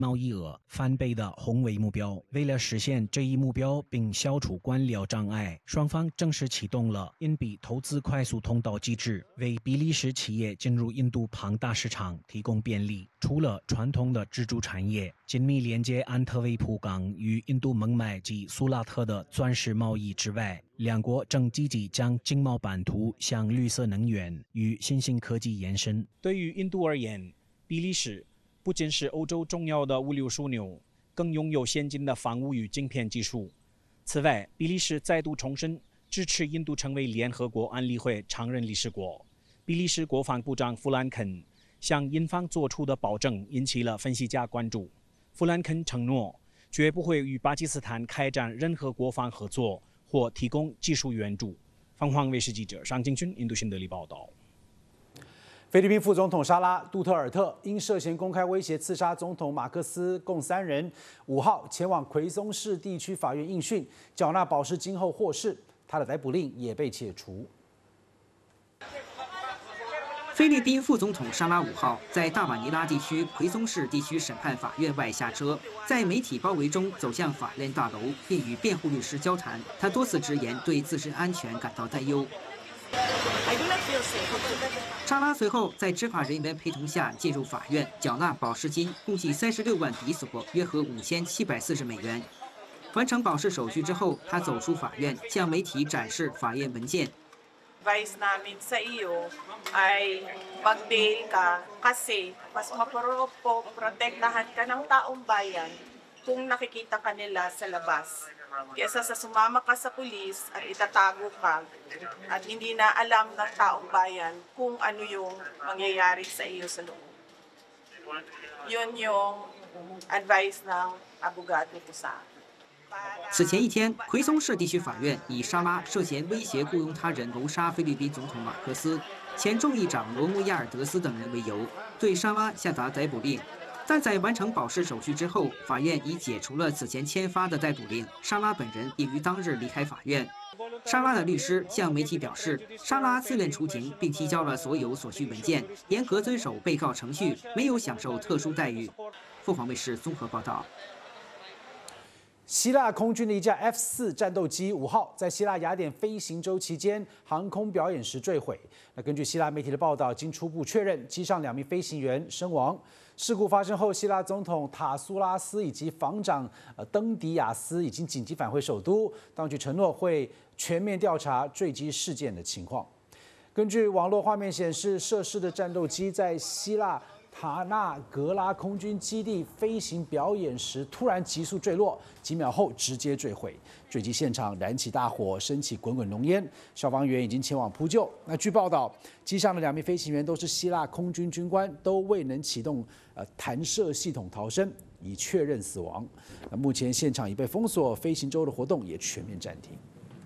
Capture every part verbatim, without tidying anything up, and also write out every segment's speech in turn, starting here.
贸易额翻倍的宏伟目标。为了实现这一目标并消除官僚障碍，双方正式启动了印比投资快速通道机制，为比利时企业进入印度庞大市场提供便利。除了传统的支柱产业，紧密连接安特卫普港与印度孟买及苏拉特的钻石贸易之外，两国正积极将经贸版图向绿色能源与新兴科技延伸。对于印度而言，比利时不仅是欧洲重要的物流枢纽，更拥有先进的防务与晶片技术。此外，比利时再度重申支持印度成为联合国安理会常任理事国。比利时国防部长弗兰肯向印方做出的保证引起了分析家关注。弗兰肯承诺绝不会与巴基斯坦开展任何国防合作或提供技术援助。凤凰卫视记者尚敬勋印度新德里报道。 菲律宾副总统沙拉·杜特尔特因涉嫌公开威胁刺杀总统马克思，共三人，五号前往奎松市地区法院应讯，缴纳保释金后获释，他的逮捕令也被解除。 菲律宾副总统沙拉五号在大马尼拉地区奎松市地区审判法院外下车，在媒体包围中走向法院大楼，并与辩护律师交谈。他多次直言对自身安全感到担忧。沙拉随后在执法人员陪同下进入法院，缴纳保释金，共计三十六万比索，约合五千七百四十美元。完成保释手续之后，他走出法院，向媒体展示法院文件。 Advice namin sa iyo ay mag-bail ka kasi mas maprotektahan ka ng taong bayan kung nakikita ka nila sa labas. Kesa sa sumama ka sa pulis at itatago ka at hindi na alam ng taong bayan kung ano yung mangyayari sa iyo sa loob. Yun yung advice ng abogado ko sa akin. 此前一天，奎松市地区法院以沙拉涉嫌威胁雇佣他人谋杀菲律宾总统马克思、前众议长罗穆亚尔德斯等人为由，对沙拉下达逮捕令。但在完成保释手续之后，法院已解除了此前签发的逮捕令。沙拉本人已于当日离开法院。沙拉的律师向媒体表示，沙拉自愿出庭，并提交了所有所需文件，严格遵守被告程序，没有享受特殊待遇。凤凰卫视综合报道。 希腊空军的一架 F 四战斗机五号在希腊雅典飞行周期间航空表演时坠毁。那根据希腊媒体的报道，经初步确认，机上两名飞行员身亡。事故发生后，希腊总统塔苏拉斯以及防长呃登迪亚斯已经紧急返回首都，当局承诺会全面调查坠机事件的情况。根据网络画面显示，涉事的战斗机在希腊塔纳格拉空军基地飞行表演时突然急速坠落，几秒后直接坠毁。坠机现场燃起大火，升起滚滚浓烟，消防员已经前往扑救。那据报道，机上的两名飞行员都是希腊空军军官，都未能启动呃弹射系统逃生，已确认死亡。那目前现场已被封锁，飞行周的活动也全面暂停。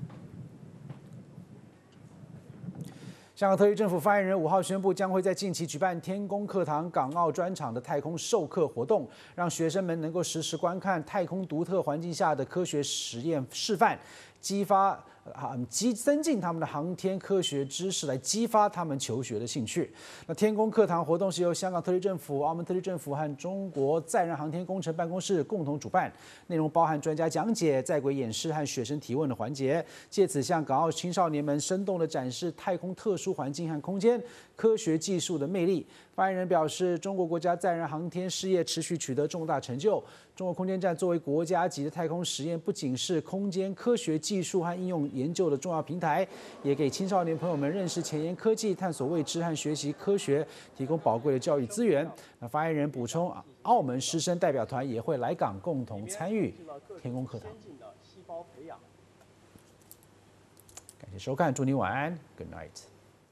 香港特区政府发言人五号宣布，将会在近期举办天宫课堂港澳专场的太空授课活动，让学生们能够实时观看太空独特环境下的科学实验示范，激发啊激增进他们的航天科学知识，来激发他们求学的兴趣。那天宫课堂活动是由香港特区政府、澳门特区政府和中国载人航天工程办公室共同主办，内容包含专家讲解、在轨演示和学生提问的环节，借此向港澳青少年们生动地展示太空特殊环境和空间科学技术的魅力。发言人表示，中国国家载人航天事业持续取得重大成就。中国空间站作为国家级的太空实验，不仅是空间科学技术和应用研究的重要平台，也给青少年朋友们认识前沿科技、探索未知和学习科学提供宝贵的教育资源。那发言人补充，澳门师生代表团也会来港共同参与天宫课堂。感谢收看，祝你晚安 ，Good night。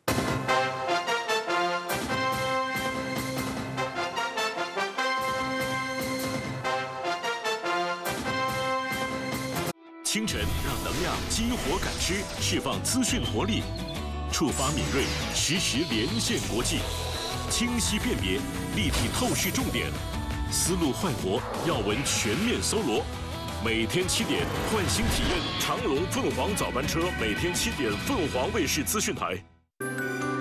清晨让能量激活感知，释放资讯活力，触发敏锐，实时连线国际，清晰辨别，立体透视重点，思路焕活，要闻全面搜罗。每天七点，唤醒体验长龙凤凰早班车，每天七点，凤凰卫视资讯台。